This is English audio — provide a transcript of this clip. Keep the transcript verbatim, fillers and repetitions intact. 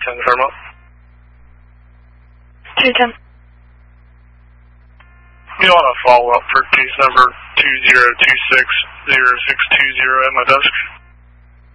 ten to firm up. two ten. You want to follow up for case number two zero two six zero six two zero at my desk?